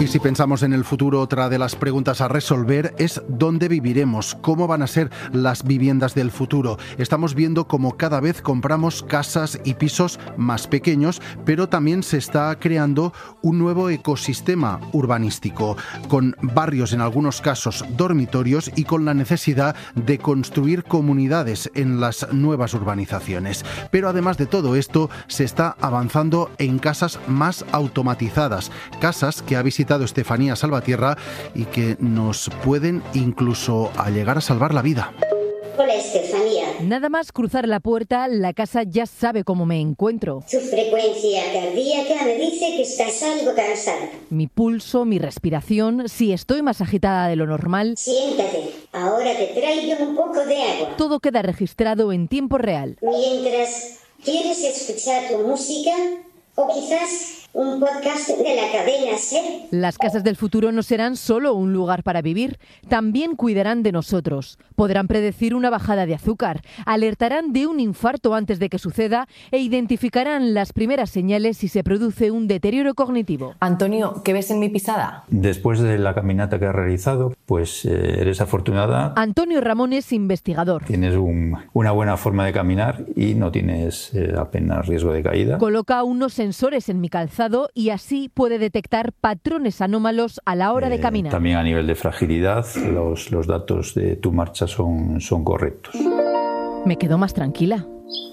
Y si pensamos en el futuro, otra de las preguntas a resolver es ¿dónde viviremos? ¿Cómo van a ser las viviendas del futuro? Estamos viendo cómo cada vez compramos casas y pisos más pequeños, pero también se está creando un nuevo ecosistema urbanístico, con barrios, en algunos casos dormitorios, y con la necesidad de construir comunidades en las nuevas urbanizaciones. Pero además de todo esto, se está avanzando en casas más automatizadas, casas que ha visitado Estefanía Salvatierra y que nos pueden incluso llegar a salvar la vida. Hola, Estefanía. Nada más cruzar la puerta, la casa ya sabe cómo me encuentro. Su frecuencia cardíaca me dice que estás algo cansada. Mi pulso, mi respiración, si estoy más agitada de lo normal. Siéntate, ahora te traigo un poco de agua. Todo queda registrado en tiempo real. Mientras, ¿quieres escuchar tu música? O quizás un podcast de la cadena SER. Las casas del futuro no serán solo un lugar para vivir, también cuidarán de nosotros. Podrán predecir una bajada de azúcar, alertarán de un infarto antes de que suceda e identificarán las primeras señales si se produce un deterioro cognitivo. Antonio, ¿qué ves en mi pisada? Después de la caminata que has realizado, pues eres afortunada. Antonio Ramón es investigador. Tienes una buena forma de caminar y no tienes apenas riesgo de caída. Coloca unos sensores en mi calzado y así puede detectar patrones anómalos a la hora de caminar. También a nivel de fragilidad, los datos de tu marcha son correctos. Me quedo más tranquila.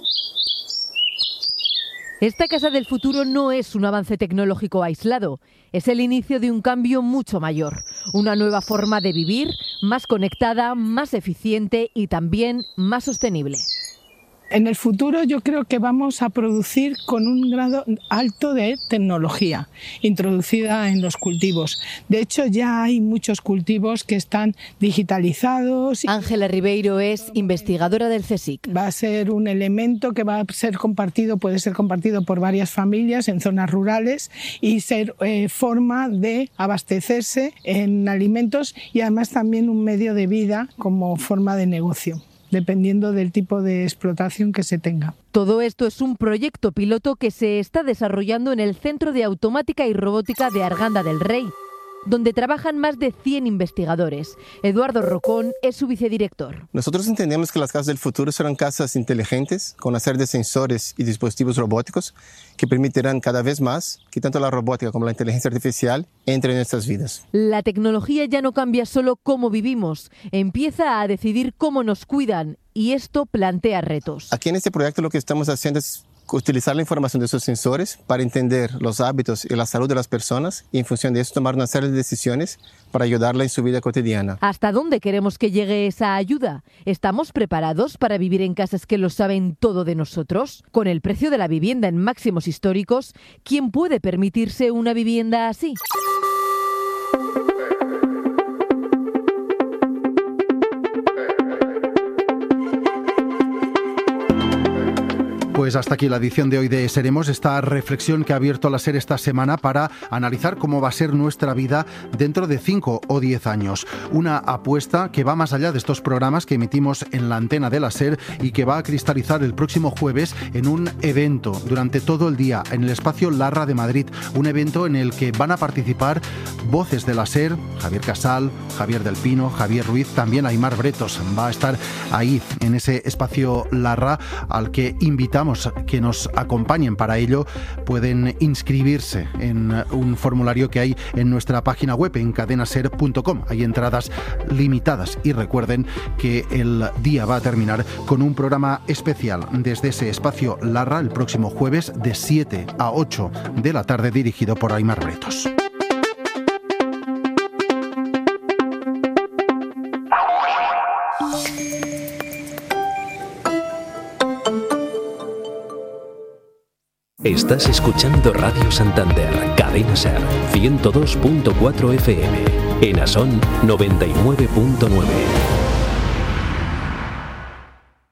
Esta casa del futuro no es un avance tecnológico aislado, es el inicio de un cambio mucho mayor, una nueva forma de vivir, más conectada, más eficiente y también más sostenible. En el futuro yo creo que vamos a producir con un grado alto de tecnología introducida en los cultivos. De hecho, ya hay muchos cultivos que están digitalizados. Ángela Ribeiro es investigadora del CSIC. Va a ser un elemento que va a ser compartido, puede ser compartido por varias familias en zonas rurales y ser forma de abastecerse en alimentos y además también un medio de vida como forma de negocio, dependiendo del tipo de explotación que se tenga. Todo esto es un proyecto piloto que se está desarrollando en el Centro de Automática y Robótica de Arganda del Rey, donde trabajan más de 100 investigadores. Eduardo Rocón es su vicedirector. Nosotros entendemos que las casas del futuro serán casas inteligentes, con una serie de sensores y dispositivos robóticos que permitirán cada vez más que tanto la robótica como la inteligencia artificial entren en nuestras vidas. La tecnología ya no cambia solo cómo vivimos, empieza a decidir cómo nos cuidan, y esto plantea retos. Aquí en este proyecto lo que estamos haciendo es utilizar la información de esos sensores para entender los hábitos y la salud de las personas y en función de eso tomar una serie de decisiones para ayudarla en su vida cotidiana. ¿Hasta dónde queremos que llegue esa ayuda? ¿Estamos preparados para vivir en casas que lo saben todo de nosotros? Con el precio de la vivienda en máximos históricos, ¿quién puede permitirse una vivienda así? Pues hasta aquí la edición de hoy de Seremos, esta reflexión que ha abierto la SER esta semana para analizar cómo va a ser nuestra vida dentro de 5 o 10 años. Una apuesta que va más allá de estos programas que emitimos en la antena de la SER y que va a cristalizar el próximo jueves en un evento durante todo el día en el espacio Larra de Madrid. Un evento en el que van a participar voces de la SER, Javier Casal, Javier del Pino, Javier Ruiz, también Aimar Bretos. Va a estar ahí en ese espacio Larra al que invitamos que nos acompañen. Para ello pueden inscribirse en un formulario que hay en nuestra página web en cadenaser.com. Hay entradas limitadas y recuerden que el día va a terminar con un programa especial desde ese espacio Larra el próximo jueves de 7 a 8 de la tarde dirigido por Aimar Bretos. Estás escuchando Radio Santander, Cadena SER, 102.4 FM, en Asón 99.9.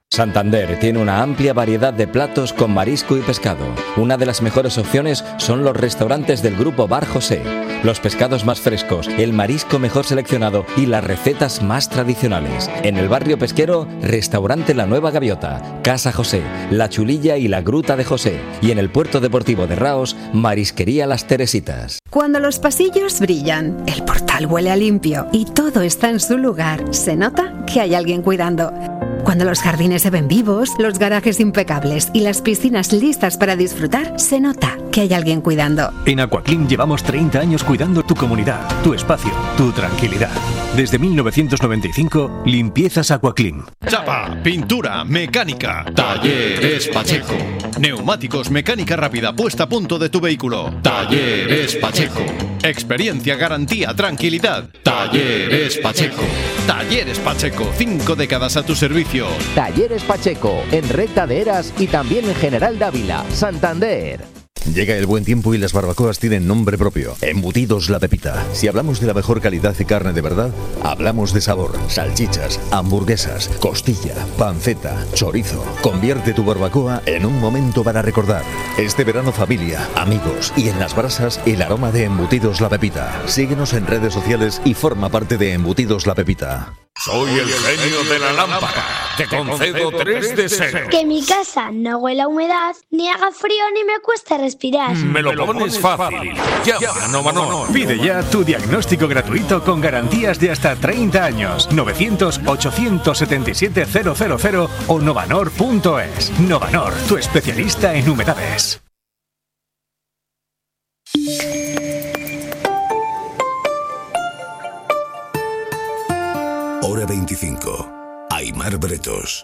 Santander tiene una amplia variedad de platos con marisco y pescado. Una de las mejores opciones son los restaurantes del Grupo Bar José. Los pescados más frescos, el marisco mejor seleccionado y las recetas más tradicionales. En el barrio pesquero, Restaurante La Nueva Gaviota, Casa José, La Chulilla y La Gruta de José. Y en el puerto deportivo de Raos, Marisquería Las Teresitas. Cuando los pasillos brillan, el portal huele a limpio y todo está en su lugar, se nota que hay alguien cuidando. Cuando los jardines se ven vivos, los garajes impecables y las piscinas listas para disfrutar, se nota que hay alguien cuidando. En Aquaclean llevamos 30 años cuidando tu comunidad, tu espacio, tu tranquilidad. Desde 1995, limpiezas Aquaclean. Chapa, pintura, mecánica. Talleres Pacheco. Neumáticos, mecánica rápida, puesta a punto de tu vehículo. Talleres Pacheco. Experiencia, garantía, tranquilidad. Talleres Pacheco. Talleres Pacheco, 5 décadas a tu servicio. Talleres Pacheco, en Recta de Heras y también en General Dávila, Santander. Llega el buen tiempo y las barbacoas tienen nombre propio. Embutidos La Pepita. Si hablamos de la mejor calidad de carne de verdad, hablamos de sabor. Salchichas, hamburguesas, costilla, panceta, chorizo. Convierte tu barbacoa en un momento para recordar. Este verano, familia, amigos y en las brasas, el aroma de Embutidos La Pepita. Síguenos en redes sociales y forma parte de Embutidos La Pepita. Soy el genio de la lámpara. Te concedo 3 deseos. Que mi casa no huela a humedad, ni haga frío ni me cueste respirar. Me lo pones fácil. Llama a Novanor. Pide ya tu diagnóstico gratuito con garantías de hasta 30 años. 900-877-000 o novanor.es. Novanor, tu especialista en humedades. Hora 25. Aimar Bretos.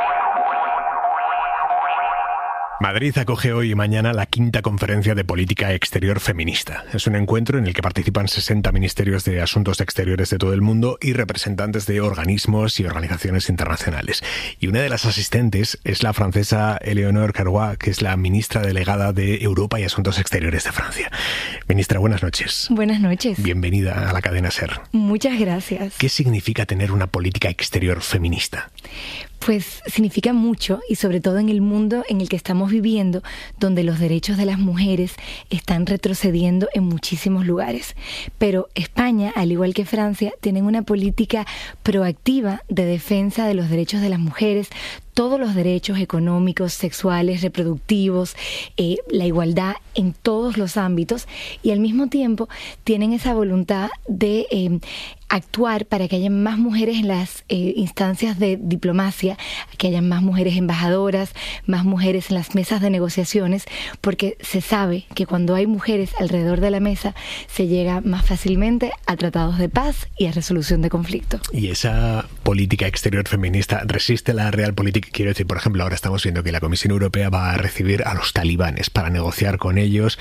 Madrid acoge hoy y mañana la 5ª Conferencia de Política Exterior Feminista. Es un encuentro en el que participan 60 ministerios de Asuntos Exteriores de todo el mundo y representantes de organismos y organizaciones internacionales. Y una de las asistentes es la francesa Éléonore Carrois, que es la ministra delegada de Europa y Asuntos Exteriores de Francia. Ministra, buenas noches. Buenas noches. Bienvenida a la cadena SER. Muchas gracias. ¿Qué significa tener una política exterior feminista? Pues significa mucho, y sobre todo en el mundo en el que estamos viviendo, donde los derechos de las mujeres están retrocediendo en muchísimos lugares. Pero España, al igual que Francia, tienen una política proactiva de defensa de los derechos de las mujeres, todos los derechos económicos, sexuales, reproductivos, la igualdad en todos los ámbitos, y al mismo tiempo tienen esa voluntad de actuar para que haya más mujeres en las instancias de diplomacia, que haya más mujeres embajadoras, más mujeres en las mesas de negociaciones, porque se sabe que cuando hay mujeres alrededor de la mesa se llega más fácilmente a tratados de paz y a resolución de conflicto. ¿Y esa política exterior feminista resiste la realpolitik? Quiero decir, por ejemplo, ahora estamos viendo que la Comisión Europea va a recibir a los talibanes para negociar con ellos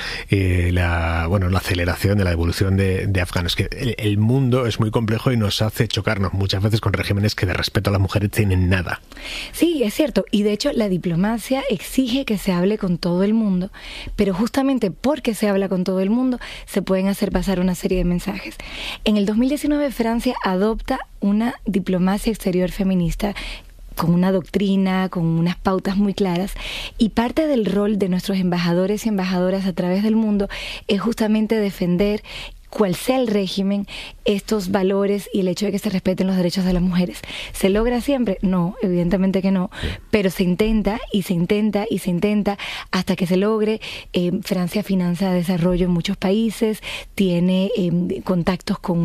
la aceleración de la devolución de afganos. Que el mundo es muy complejo y nos hace chocarnos muchas veces con regímenes que de respeto a las mujeres tienen nada. Sí, es cierto. Y de hecho la diplomacia exige que se hable con todo el mundo, pero justamente porque se habla con todo el mundo se pueden hacer pasar una serie de mensajes. En el 2019 Francia adopta una diplomacia exterior feminista con una doctrina, con unas pautas muy claras, y parte del rol de nuestros embajadores y embajadoras a través del mundo es justamente defender, cual sea el régimen, estos valores y el hecho de que se respeten los derechos de las mujeres. ¿Se logra siempre? No, evidentemente que no, pero se intenta y se intenta y se intenta hasta que se logre. Francia financia desarrollo en muchos países, tiene contactos con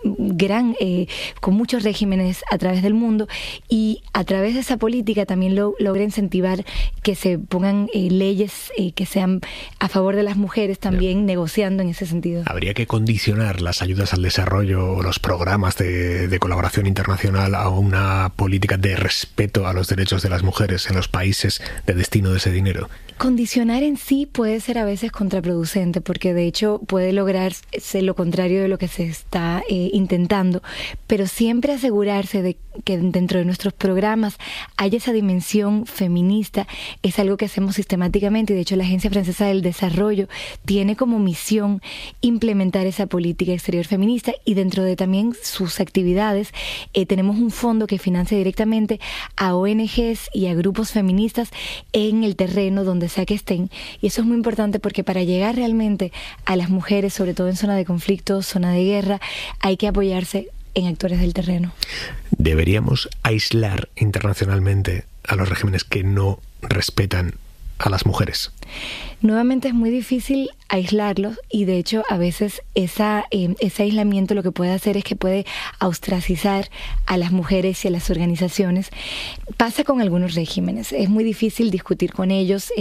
con muchos regímenes a través del mundo, y a través de esa política también logra incentivar que se pongan leyes que sean a favor de las mujeres, también negociando en ese sentido. Habría que condicionar las ayudas al desarrollo o los programas de colaboración internacional a una política de respeto a los derechos de las mujeres en los países de destino de ese dinero. Condicionar en sí puede ser a veces contraproducente, porque de hecho puede lograrse lo contrario de lo que se está intentando, pero siempre asegurarse de que dentro de nuestros programas haya esa dimensión feminista es algo que hacemos sistemáticamente, y de hecho la Agencia Francesa del Desarrollo tiene como misión implementar esa política exterior feminista, y dentro de también sus actividades tenemos un fondo que financia directamente a ONGs y a grupos feministas en el terreno donde sea que estén, y eso es muy importante porque para llegar realmente a las mujeres, sobre todo en zona de conflicto, zona de guerra, hay que apoyarse en actores del terreno. ¿Deberíamos aislar internacionalmente a los regímenes que no respetan a las mujeres? Nuevamente es muy difícil aislarlos, y de hecho a veces ese aislamiento lo que puede hacer es que puede ostracizar a las mujeres y a las organizaciones. Pasa con algunos regímenes, es muy difícil discutir con ellos,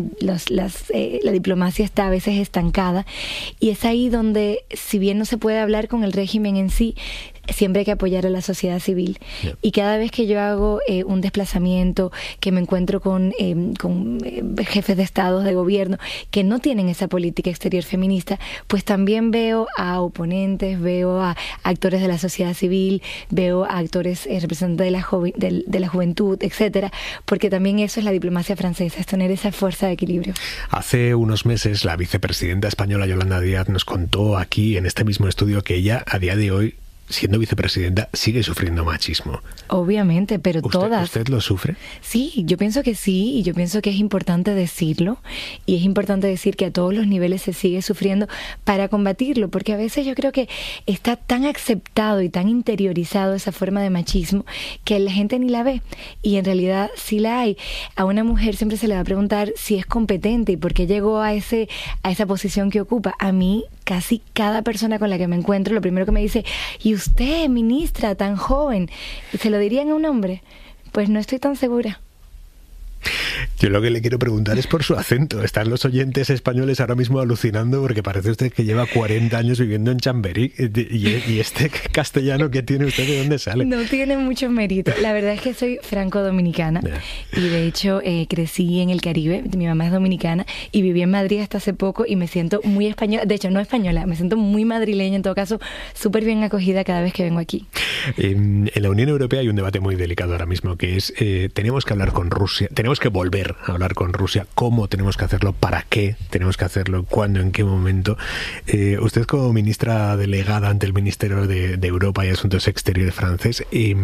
la diplomacia está a veces estancada, y es ahí donde, si bien no se puede hablar con el régimen en sí, siempre hay que apoyar a la sociedad civil. Yeah. Y cada vez que yo hago un desplazamiento, que me encuentro con jefes de estados, de gobierno, que no tienen esa política exterior feminista, pues también veo a oponentes, veo a actores de la sociedad civil, veo a actores representantes de la juventud, etcétera, porque también eso es la diplomacia francesa, es tener esa fuerza de equilibrio. Hace unos meses la vicepresidenta española Yolanda Díaz nos contó aquí en este mismo estudio que ella, a día de hoy, siendo vicepresidenta, sigue sufriendo machismo. Obviamente, pero todas. ¿Usted lo sufre? Sí, yo pienso que sí, y yo pienso que es importante decirlo, y es importante decir que a todos los niveles se sigue sufriendo para combatirlo, porque a veces yo creo que está tan aceptado y tan interiorizado esa forma de machismo que la gente ni la ve, y en realidad sí la hay. A una mujer siempre se le va a preguntar si es competente y por qué llegó a esa posición que ocupa. A mí, casi cada persona con la que me encuentro, lo primero que me dice: ¿y usted, ministra, tan joven? ¿Se lo dirían a un hombre? Pues no estoy tan segura. Yo lo que le quiero preguntar es por su acento. Están los oyentes españoles ahora mismo alucinando porque parece usted que lleva 40 años viviendo en Chamberí. Y este castellano que tiene usted, ¿de dónde sale? No tiene mucho mérito. La verdad es que soy franco-dominicana. Y de hecho crecí en el Caribe. Mi mamá es dominicana y viví en Madrid hasta hace poco y me siento muy española. De hecho, no española, me siento muy madrileña. En todo caso, súper bien acogida cada vez que vengo aquí. En la Unión Europea hay un debate muy delicado ahora mismo, que es tenemos que hablar con Rusia, tenemos que volver a hablar con Rusia. ¿Cómo tenemos que hacerlo? ¿Para qué tenemos que hacerlo? ¿Cuándo? ¿En qué momento? Usted, como ministra delegada ante el Ministerio de Europa y Asuntos Exteriores francés,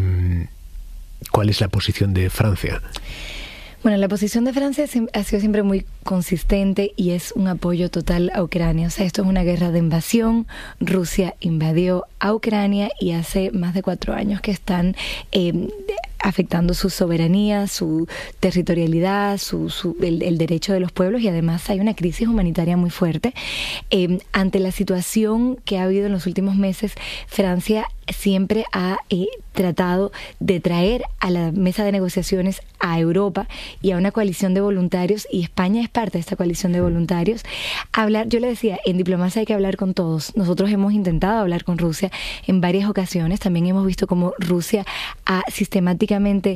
¿cuál es la posición de Francia? Bueno, la posición de Francia ha sido siempre muy consistente y es un apoyo total a Ucrania. O sea, esto es una guerra de invasión. Rusia invadió a Ucrania y hace más de 4 años que están afectando su soberanía, su territorialidad, el derecho de los pueblos, y además hay una crisis humanitaria muy fuerte. Ante la situación que ha habido en los últimos meses, Francia siempre ha tratado de traer a la mesa de negociaciones a Europa y a una coalición de voluntarios, y España es parte de esta coalición de voluntarios. Yo le decía, en diplomacia hay que hablar con todos. Nosotros hemos intentado hablar con Rusia en varias ocasiones. También hemos visto cómo Rusia ha sistemáticamente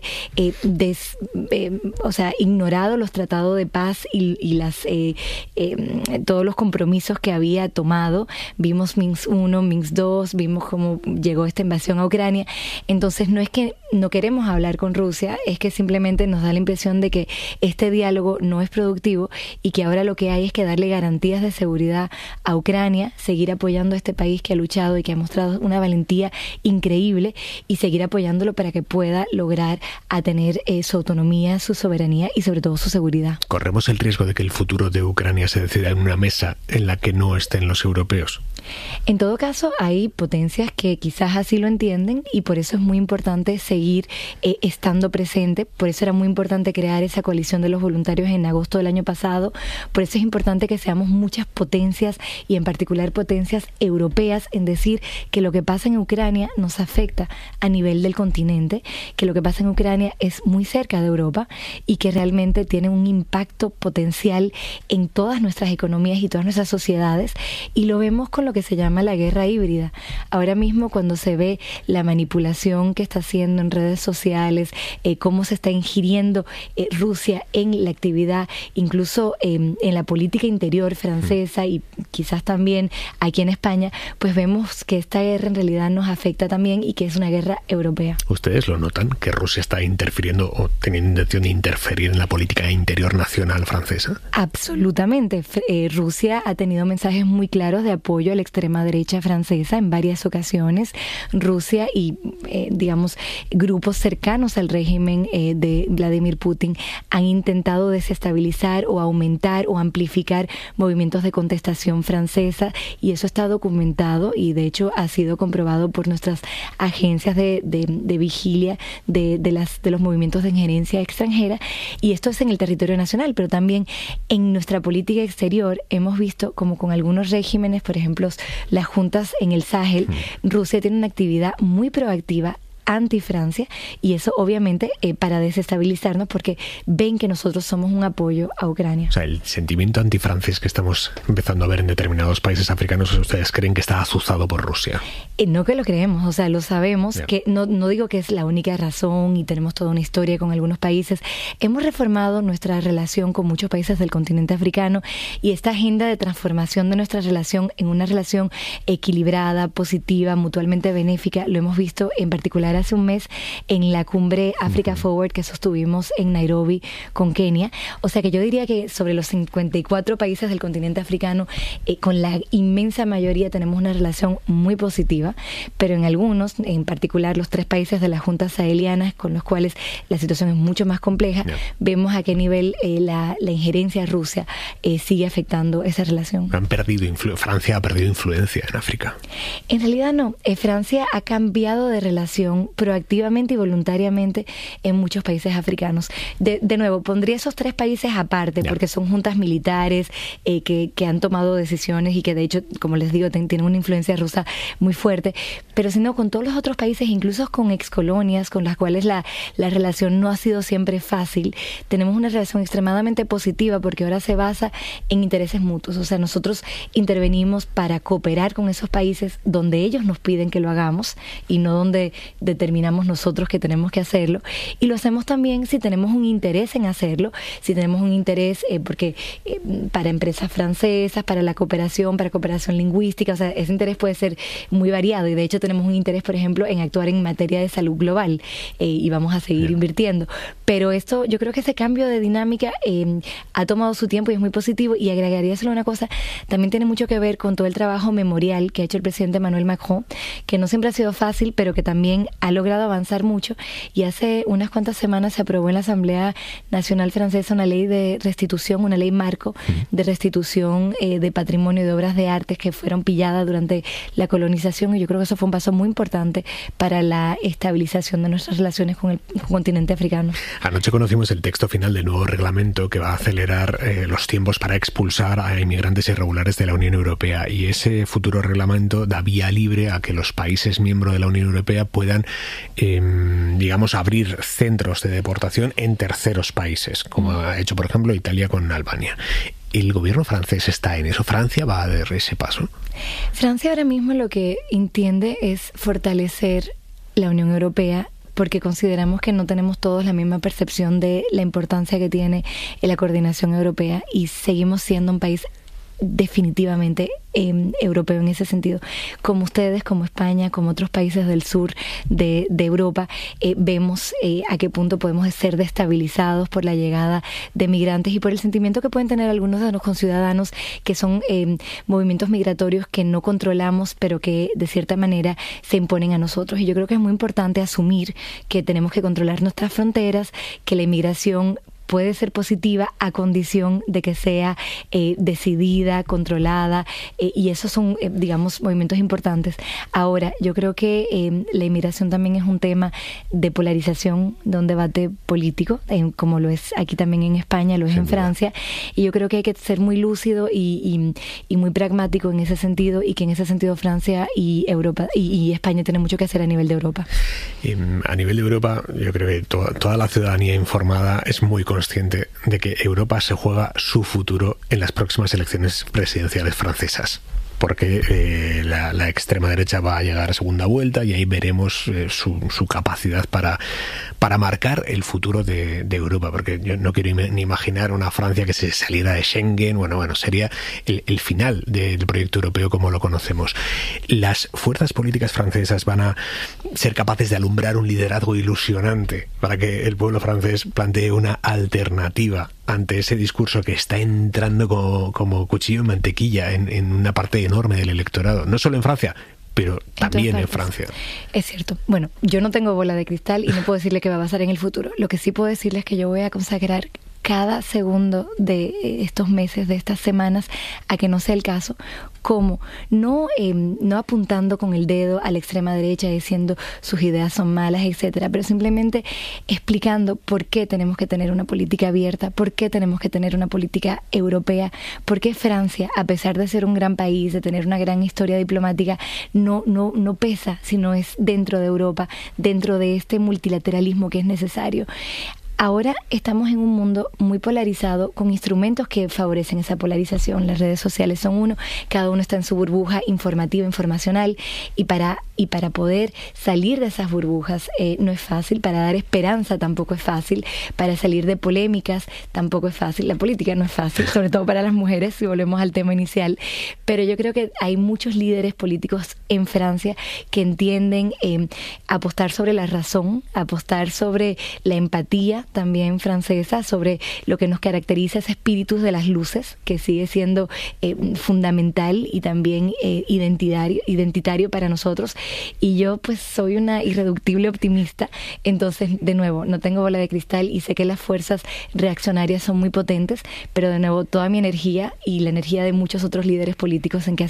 ignorado los tratados de paz y todos los compromisos que había tomado. Vimos Minsk 1, Minsk 2, vimos cómo llegó esta invasión a Ucrania. Entonces no es que no queremos hablar con Rusia, es que simplemente nos da la impresión de que este diálogo no es productivo y que ahora lo que hay es que darle garantías de seguridad a Ucrania, seguir apoyando a este país que ha luchado y que ha mostrado una valentía increíble, y seguir apoyándolo para que pueda lograr a tener su autonomía, su soberanía y sobre todo su seguridad. ¿Corremos el riesgo de que el futuro de Ucrania se decida en una mesa en la que no estén los europeos? En todo caso, hay potencias que quizás así lo entienden, y por eso es muy importante seguir estando presente. Por eso era muy importante crear esa coalición de los voluntarios en agosto del año pasado. Por eso es importante que seamos muchas potencias, y en particular potencias europeas, en decir que lo que pasa en Ucrania nos afecta a nivel del continente, que lo que pasa en Ucrania es muy cerca de Europa y que realmente tiene un impacto potencial en todas nuestras economías y todas nuestras sociedades, y lo vemos con lo que se llama la guerra híbrida. Ahora mismo, cuando se ve la manipulación que está haciendo en redes sociales, cómo se está ingiriendo Rusia en la actividad, incluso en la política interior francesa y quizás también aquí en España, pues vemos que esta guerra en realidad nos afecta también y que es una guerra europea. ¿Ustedes lo notan, que Rusia está interfiriendo o teniendo intención de interferir en la política interior nacional francesa? Absolutamente. Rusia ha tenido mensajes muy claros de apoyo a la extrema derecha francesa en varias ocasiones. Rusia y, digamos, grupos cercanos al régimen de Vladimir Putin han intentado desestabilizar o aumentar o amplificar movimientos de contestación francesa, y eso está documentado y de hecho ha sido comprobado por nuestras agencias de vigilia de los movimientos de injerencia extranjera, y esto es en el territorio nacional, pero también en nuestra política exterior hemos visto como con algunos regímenes, por ejemplo las juntas en el Sahel, Rusia tiene una actividad muy proactiva anti-Francia, y eso obviamente para desestabilizarnos, porque ven que nosotros somos un apoyo a Ucrania. O sea, el sentimiento antifrancés que estamos empezando a ver en determinados países africanos, ¿ustedes creen que está azuzado por Rusia? No que lo creemos, o sea, lo sabemos, Bien. que no digo que es la única razón y tenemos toda una historia con algunos países. Hemos reformado nuestra relación con muchos países del continente africano, y esta agenda de transformación de nuestra relación en una relación equilibrada, positiva, mutuamente benéfica, lo hemos visto en particular hace un mes en la cumbre Africa Forward que sostuvimos en Nairobi con Kenia. O sea que yo diría que sobre los 54 países del continente africano, con la inmensa mayoría tenemos una relación muy positiva, pero en algunos, en particular los 3 países de la Junta Saheliana, con los cuales la situación es mucho más compleja, vemos a qué nivel la injerencia rusa sigue afectando esa relación. Francia ha perdido influencia en África. En realidad no. Francia ha cambiado de relación proactivamente y voluntariamente en muchos países africanos. De nuevo, pondría esos 3 países aparte, porque son juntas militares que han tomado decisiones y que de hecho, como les digo, tienen una influencia rusa muy fuerte, pero sino con todos los otros países, incluso con excolonias con las cuales la relación no ha sido siempre fácil, tenemos una relación extremadamente positiva porque ahora se basa en intereses mutuos. O sea, nosotros intervenimos para cooperar con esos países donde ellos nos piden que lo hagamos y no donde determinamos nosotros que tenemos que hacerlo, y lo hacemos también si tenemos un interés en hacerlo, si tenemos un interés porque para empresas francesas, para la cooperación, para cooperación lingüística, o sea, ese interés puede ser muy variado, y de hecho tenemos un interés, por ejemplo, en actuar en materia de salud global, y vamos a seguir invirtiendo. Pero esto, yo creo que ese cambio de dinámica ha tomado su tiempo y es muy positivo, y agregaría solo una cosa, también tiene mucho que ver con todo el trabajo memorial que ha hecho el presidente Emmanuel Macron, que no siempre ha sido fácil, pero que también ha logrado avanzar mucho, y hace unas cuantas semanas se aprobó en la Asamblea Nacional Francesa una ley de restitución, una ley marco de restitución de patrimonio y de obras de arte que fueron pilladas durante la colonización, y yo creo que eso fue un paso muy importante para la estabilización de nuestras relaciones con el continente africano. Anoche conocimos el texto final del nuevo reglamento que va a acelerar los tiempos para expulsar a inmigrantes irregulares de la Unión Europea, y ese futuro reglamento da vía libre a que los países miembros de la Unión Europea puedan, digamos, abrir centros de deportación en terceros países, como ha hecho, por ejemplo, Italia con Albania. ¿El gobierno francés está en eso? ¿Francia va a dar ese paso? Francia ahora mismo lo que entiende es fortalecer la Unión Europea, porque consideramos que no tenemos todos la misma percepción de la importancia que tiene la coordinación europea, y seguimos siendo un país definitivamente europeo en ese sentido. Como ustedes, como España, como otros países del sur de Europa, vemos a qué punto podemos ser destabilizados por la llegada de migrantes y por el sentimiento que pueden tener algunos de los conciudadanos, que son movimientos migratorios que no controlamos, pero que de cierta manera se imponen a nosotros. Y yo creo que es muy importante asumir que tenemos que controlar nuestras fronteras, que la inmigración puede ser positiva a condición de que sea decidida, controlada, y esos son, digamos, movimientos importantes. Ahora, yo creo que la inmigración también es un tema de polarización, de un debate político, como lo es aquí también en España, lo es en Francia, y yo creo que hay que ser muy lúcido y muy pragmático en ese sentido, y que en ese sentido Francia y Europa y España tienen mucho que hacer a nivel de Europa. A nivel de Europa, yo creo que toda la ciudadanía informada es muy consciente de que Europa se juega su futuro en las próximas elecciones presidenciales francesas, porque la extrema derecha va a llegar a segunda vuelta y ahí veremos su capacidad para marcar el futuro de Europa, porque yo no quiero ni imaginar una Francia que se saliera de Schengen. Bueno, sería el final del proyecto europeo como lo conocemos. Las fuerzas políticas francesas van a ser capaces de alumbrar un liderazgo ilusionante para que el pueblo francés plantee una alternativa ante ese discurso que está entrando como cuchillo en mantequilla en una parte enorme del electorado, no solo en Francia, pero también en Francia. Es cierto. Bueno, yo no tengo bola de cristal y no puedo decirle qué va a pasar en el futuro. Lo que sí puedo decirle es que yo voy a consagrar cada segundo de estos meses, de estas semanas, a que no sea el caso, como no apuntando con el dedo a la extrema derecha diciendo sus ideas son malas, etcétera, pero simplemente explicando por qué tenemos que tener una política abierta, por qué tenemos que tener una política europea, por qué Francia, a pesar de ser un gran país, de tener una gran historia diplomática, no pesa, sino es dentro de Europa, dentro de este multilateralismo que es necesario. Ahora estamos en un mundo muy polarizado con instrumentos que favorecen esa polarización. Las redes sociales son uno, cada uno está en su burbuja informativa, informacional, y para poder salir de esas burbujas no es fácil, para dar esperanza tampoco es fácil, para salir de polémicas tampoco es fácil. La política no es fácil, sobre todo para las mujeres, si volvemos al tema inicial, pero yo creo que hay muchos líderes políticos en Francia que entienden apostar sobre la razón, apostar sobre la empatía también francesa, sobre lo que nos caracteriza, ese espíritu de las luces, que sigue siendo fundamental y también identitario para nosotros. Y yo pues soy una irreductible optimista, entonces de nuevo no tengo bola de cristal y sé que las fuerzas reaccionarias son muy potentes, pero de nuevo toda mi energía y la energía de muchos otros líderes políticos en que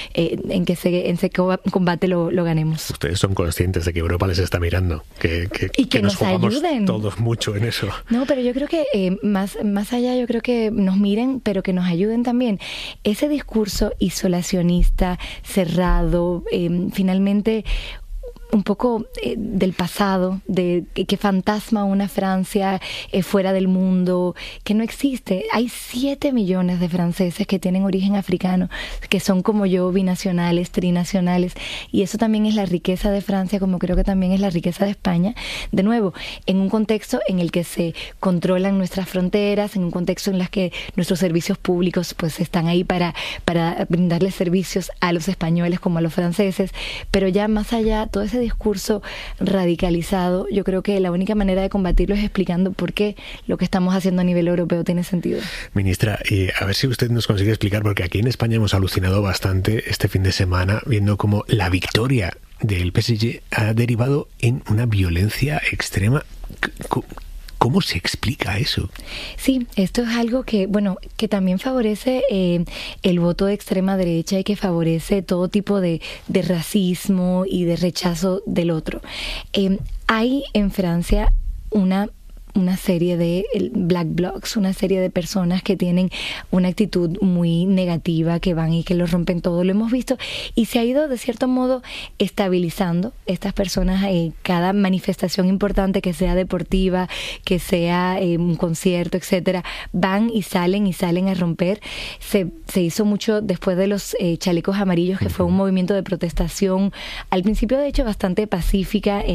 ese combate lo ganemos. Ustedes son conscientes de que Europa les está mirando, que nos jugamos ayuden todos mucho en eso. No, pero yo creo que más allá, yo creo que nos miren, pero que nos ayuden también. Ese discurso isolacionista, cerrado, finalmente un poco del pasado, de que fantasma una Francia fuera del mundo, que no existe. Hay 7 millones de franceses que tienen origen africano, que son como yo, binacionales, trinacionales, y eso también es la riqueza de Francia, como creo que también es la riqueza de España. De nuevo, en un contexto en el que se controlan nuestras fronteras, en un contexto en el que nuestros servicios públicos pues están ahí para brindarles servicios a los españoles como a los franceses, pero ya más allá, todo ese discurso radicalizado, yo creo que la única manera de combatirlo es explicando por qué lo que estamos haciendo a nivel europeo tiene sentido. Ministra, a ver si usted nos consigue explicar, porque aquí en España hemos alucinado bastante este fin de semana viendo cómo la victoria del PSG ha derivado en una violencia extrema. ¿Cómo se explica eso? Sí, esto es algo que también favorece el voto de extrema derecha y que favorece todo tipo de racismo y de rechazo del otro. Hay en Francia una serie de black blocs, una serie de personas que tienen una actitud muy negativa, que van y que lo rompen todo, lo hemos visto, y se ha ido de cierto modo estabilizando estas personas. Cada manifestación importante, que sea deportiva, que sea un concierto, etcétera, van y salen a romper. Se hizo mucho después de los chalecos amarillos, que fue un movimiento de protestación, al principio de hecho bastante pacífica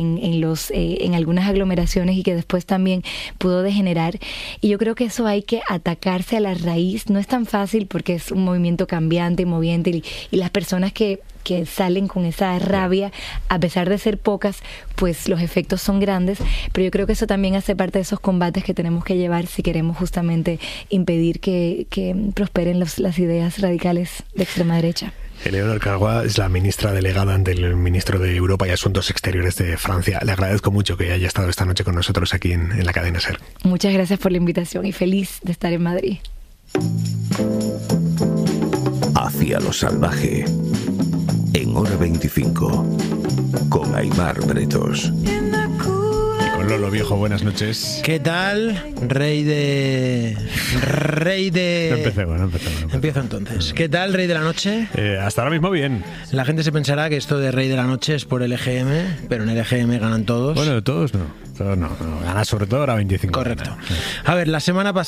en algunas aglomeraciones, y que después también pudo degenerar. Y yo creo que eso hay que atacarse a la raíz. No es tan fácil porque es un movimiento cambiante, moviente, y las personas que salen con esa rabia, a pesar de ser pocas, pues los efectos son grandes, pero yo creo que eso también hace parte de esos combates que tenemos que llevar si queremos justamente impedir que prosperen las ideas radicales de extrema derecha. Eleonor Cargoix es la ministra delegada ante el ministro de Europa y Asuntos Exteriores de Francia. Le agradezco mucho que haya estado esta noche con nosotros aquí en la cadena SER. Muchas gracias por la invitación y feliz de estar en Madrid. Hacia lo salvaje, en Hora 25, con Aimar Bretos. Con Lolo Viejo, buenas noches. ¿Qué tal? Rey de... No empecemos. Empiezo entonces. ¿Qué tal, Rey de la Noche? Hasta ahora mismo bien. La gente se pensará que esto de Rey de la Noche es por el EGM, pero en el EGM ganan todos. Bueno, todos no. Gana sobre todo Hora 25. Correcto. A ver, la semana pasada